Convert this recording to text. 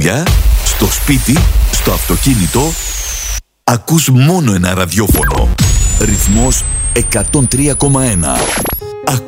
δουλειά, στο σπίτι, στο αυτοκίνητο. Ακούς μόνο ένα ραδιόφωνο. Ρυθμός 103,1.